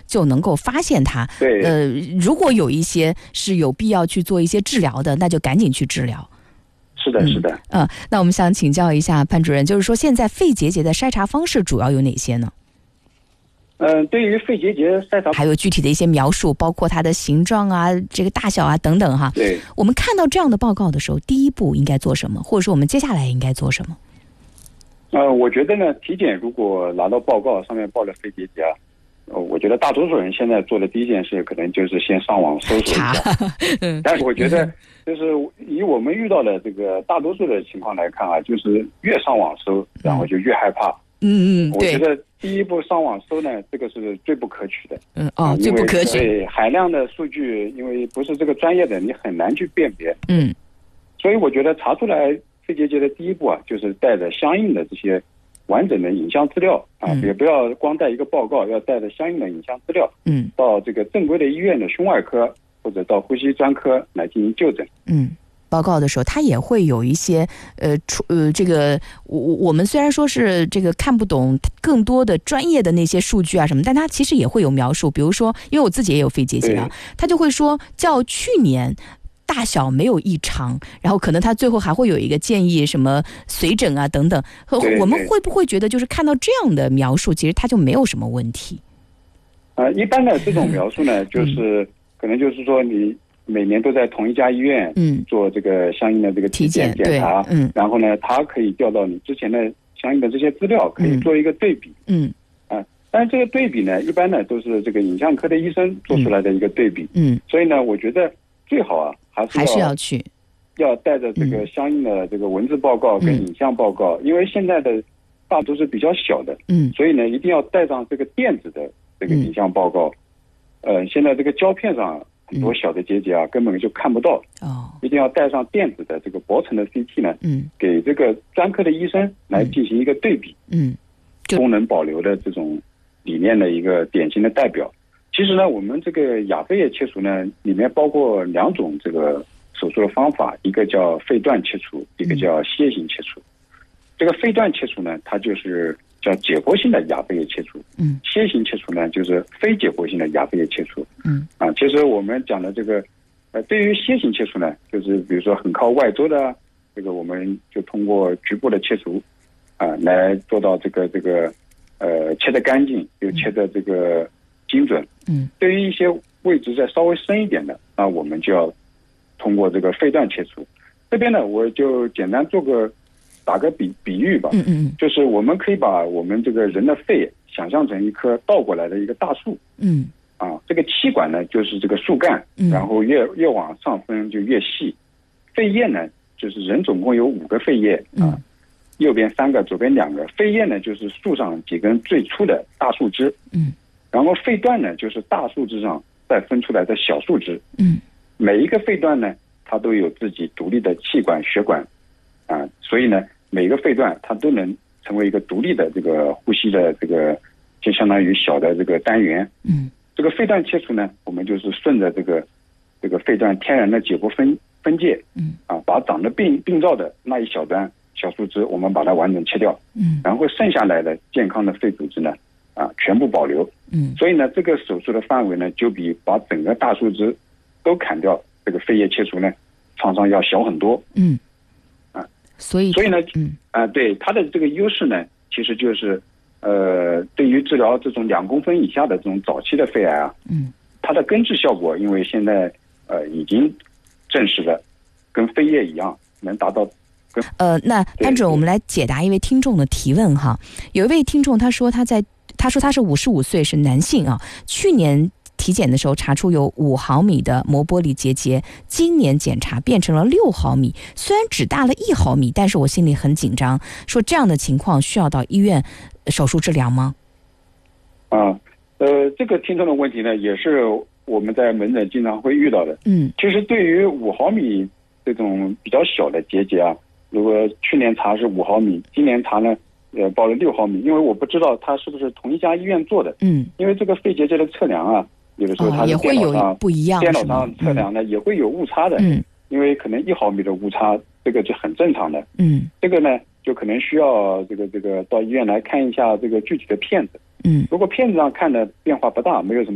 就能够发现它。 对， 如果有一些是有必要去做一些治疗的，那就赶紧去治疗。 是的，是的。 那我们想请教一下潘主任，就是说现在肺结节的筛查方式主要有哪些呢？ 对于肺结节筛查， 还有具体的一些描述，包括它的形状啊、这个大小啊等等哈。 对， 我们看到这样的报告的时候，第一步应该做什么，或者说我们接下来应该做什么？ 我觉得呢，体检如果拿到报告上面报了肺结节我觉得大多数人现在做的第一件事，可能就是先上网搜索一下。但是我觉得，就是以我们遇到的这个大多数的情况来看就是越上网搜，然后就越害怕。我觉得第一步上网搜呢，这个是最不可取的。 最不可取。 对，海量的数据，因为不是这个专业的，你很难去辨别。所以我觉得查出来肺结节的第一步就是带着相应的这些完整的影像资料也不要光带一个报告，要带着相应的影像资料，到这个正规的医院的胸外科或者到呼吸专科来进行就诊。 报告的时候，它也会有一些这个我们虽然说是这个看不懂更多的专业的那些数据啊什么，但它其实也会有描述。比如说，因为我自己也有肺结节它就会说较去年大小没有异常，然后可能它最后还会有一个建议什么随诊啊等等。我们会不会觉得就是看到这样的描述，其实它就没有什么问题？ 一般的这种描述呢，就是可能就是说你每年都在同一家医院做这个相应的这个体检检查，然后呢，它可以调到你之前的相应的这些资料，可以做一个对比。但是这个对比呢，一般呢都是这个影像科的医生做出来的一个对比。所以呢，我觉得最好还是要带着这个相应的这个文字报告跟影像报告，因为现在的大都是比较小的，所以呢一定要带上这个电子的这个影像报告。现在这个胶片上很多小的结节根本就看不到，一定要带上电子的这个薄层的 CT 呢，给这个专科的医生来进行一个对比，功能保留的这种理念的一个典型的代表。其实呢，我们这个亚肺叶切除呢，里面包括2种这个手术的方法，一个叫肺段切除，一个叫楔形切除。这个肺段切除呢，它就是叫解剖性的亚肺叶切除，楔形切除呢，就是非解剖性的亚肺叶切除。其实我们讲的这个，对于楔形切除呢，就是比如说很靠外周的这个，我们就通过局部的切除，来做到这个切得干净又切得这个精准。对于一些位置再稍微深一点的，那我们就要通过这个肺段切除。这边呢，我就简单打个比喻吧，就是我们可以把我们这个人的肺想象成一棵倒过来的一个大树，这个气管呢就是这个树干，然后越往上分就越细。肺叶呢，就是人总共有5个肺叶右边3个，左边2个。肺叶呢就是树上几根最粗的大树枝，然后肺段呢就是大树枝上再分出来的小树枝，每一个肺段呢它都有自己独立的气管血管所以呢每个肺段它都能成为一个独立的这个呼吸的这个就相当于小的这个单元。这个肺段切除呢，我们就是顺着这个肺段天然的解剖分界，把长得病灶的那一小段小树枝我们把它完整切掉，然后剩下来的健康的肺组织呢全部保留。所以呢这个手术的范围呢就比把整个大树枝都砍掉这个肺叶切除呢创伤要小很多。所以呢对它的这个优势呢，其实就是对于治疗这种2公分以下的这种早期的肺癌它的根治效果，因为现在已经证实了跟肺叶一样能达到。 那潘主任，我们来解答一位听众的提问哈。有一位听众他说他是55岁，是男性去年体检的时候查出有5毫米的膜玻璃结节，今年检查变成了6毫米，虽然只大了1毫米，但是我心里很紧张，说这样的情况需要到医院手术治疗吗？ 这个听众的问题呢，也是我们在门诊经常会遇到的。其实对于5毫米这种比较小的结节如果去年查是5毫米，今年查呢报了6毫米，因为我不知道它是不是同一家医院做的。因为这个肺结节的测量有的时候它也会有不一样， 电脑上测量呢也会有误差的。因为可能1毫米的误差，这个就很正常的。这个呢就可能需要这个到医院来看一下这个具体的片子。如果片子上看的变化不大，没有什么